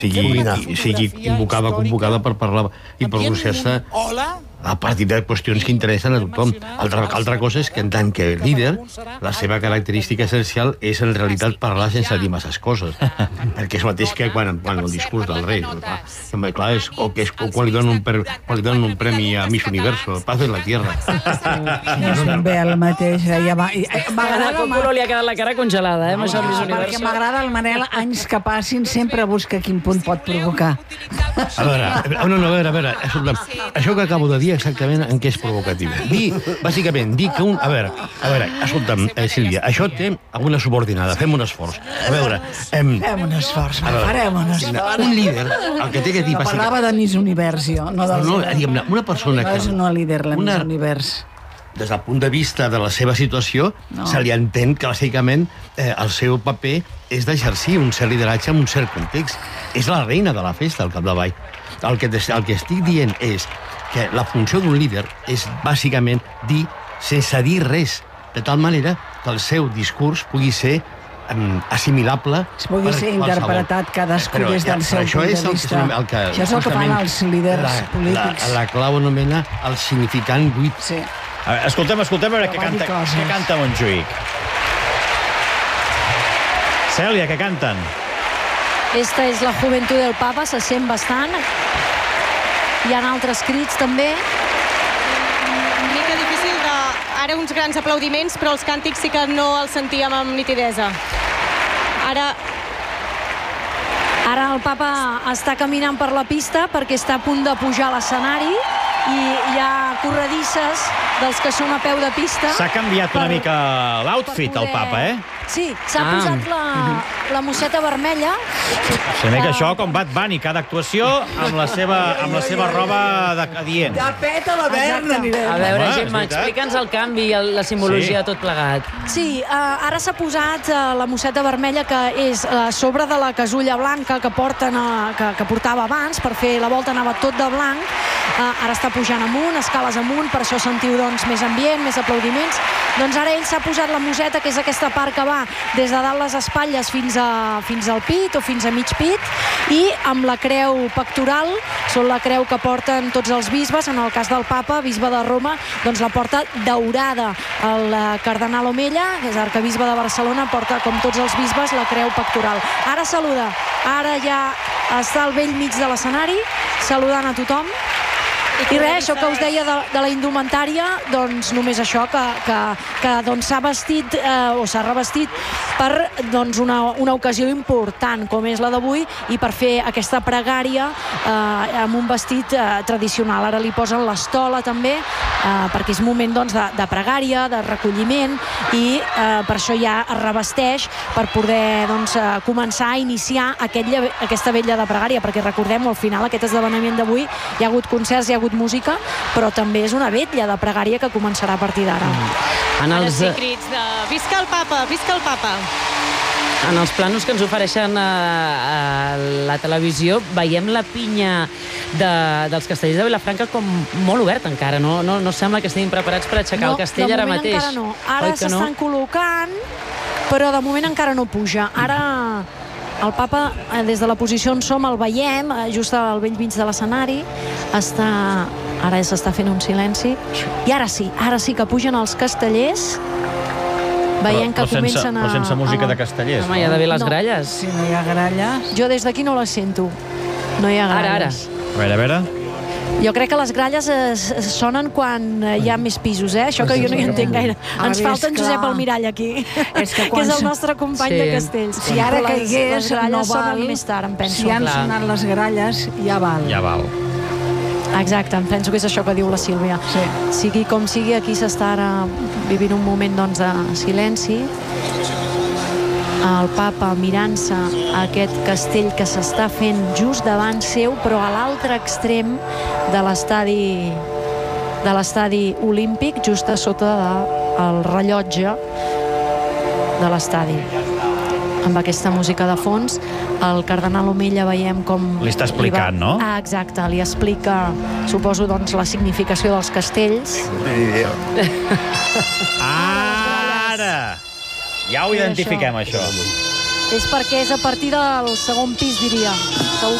sigui convocada per parlar i pronunciar-se a partir de qüestions que interessen a tothom. Altra cosa és que en tant que líder, la seva característica essencial és en realitat parlar sense dir masses coses. Perquè és el mateix que quan el discurs del rei. Clar, és quan li donen un premi a Miss Universo, Paz de la Tierra. És també el mateix. M'agrada com li ha quedat la cara congelada, amb això del Miss Universo. Perquè m'agrada el Manel, anys que passin, sempre busca quin punt pot provocar. A veure, escolta'm, això que acabo de dir exactament en què és provocatiu. Bàsicament, dir que A veure, escolta'm, Sílvia, això té alguna subordinada. Fem un esforç. A veure... Fem un esforç, farem un esforç. Un líder, el que té que dir... No parlava de Miss Universo, no del... No, diguem-ne, una persona que... No és una líder, la Miss Universo. Des del punt de vista de la seva situació, se li entén clàssicament el seu paper és d'exercir un cert lideratge en un cert context. És la reina de la festa, al capdavall. El que estic dient és que la funció d'un líder és bàsicament dir sense dir res, de tal manera que el seu discurs pugui ser assimilable. Pugui ser interpretat cadascú des del seu punt de vista. Això és el que fan els líders polítics. La clau anomena el significant buit. Sí. Escoltem a veure què canta Montjuïc. Cèlia, què canten? Esta és la joventut del Papa, se sent bastant. Hi ha altres crits, també. Una mica difícil de... Ara uns grans aplaudiments, però els càntics sí que no els sentíem amb nitidesa. Ara el Papa està caminant per la pista perquè està a punt de pujar a l'escenari i hi ha corredisses dels que són a peu de pista. S'ha canviat una mica l'outfit, el Papa, eh? Sí, s'ha posat la mosseta vermella. Sembla que això com Bad Bunny, cada actuació amb la seva roba adient. De pet a la verna anirem. A veure, Gemma, explica'ns el canvi i la simbologia de tot plegat. Sí, ara s'ha posat la mosseta vermella, que és a sobre de la casulla blanca que portava abans, per fer la volta anava tot de blanc. Ara està pujant amunt, escales amunt, per això sentiu més ambient, més aplaudiments. Doncs ara ell s'ha posat la mosseta, que és aquesta part que va des de dalt les espatlles fins al pit o fins a mig pit, i amb la creu pectoral, són la creu que porten tots els bisbes. En el cas del Papa, bisbe de Roma, doncs la porta daurada. El cardenal Omella, que és arquebisbe de Barcelona, porta, com tots els bisbes, la creu pectoral. Ara saluda, ara ja està al bell mig de l'escenari, saludant a tothom. I res, això que us deia de la indumentària, doncs només això, que s'ha vestit o s'ha revestit per una ocasió important, com és la d'avui, i per fer aquesta pregària amb un vestit tradicional. Ara li posen l'estola també, perquè és moment de pregària, de recolliment, i per això ja es revesteix per poder començar a iniciar aquesta vetlla de pregària, perquè recordem, al final aquest esdeveniment d'avui hi ha hagut concerts, hi ha hagut música, però també és una vetlla de pregària que començarà a partir d'ara. Ara sí, crits de visca el Papa, visca el Papa. En els plànols que ens ofereixen a la televisió veiem la pinya dels castellers de Vilafranca com molt oberta encara, no sembla que estiguin preparats per aixecar el castell ara mateix. No, de moment encara no. Ara s'estan col·locant, però de moment encara no puja. Ara el Papa, des de la posició on som, el veiem, just al bell mig de l'escenari. Ara s'està fent un silenci. I ara sí que pugen els castellers. Veiem que comencen a... Però sense música de castellers. Home, hi ha d'haver les gralles. Si no hi ha gralles... Jo des d'aquí no les sento. No hi ha gralles. A veure. Jo crec que les gralles sonen quan hi ha més pisos, eh? Això que jo no hi entenc gaire. Ens falta en Josep Almirall aquí, que és el nostre company de castells. Si ara caigués, no val. Més tard, em penso. Si han sonat les gralles, ja val. Ja val. Exacte, em penso que és això que diu la Sílvia. Sigui com sigui, aquí s'està ara vivint un moment de silenci. El Papa mirant-se aquest castell que s'està fent just davant seu, però a l'altre extrem de l'estadi olímpic, just a sota del rellotge de l'estadi. Amb aquesta música de fons, el cardenal Omella veiem com... Li està explicant, no? Exacte, li explica, suposo, la significació dels castells. Ara! Ja ho identifiquem, això. És perquè és a partir del segon pis, diria.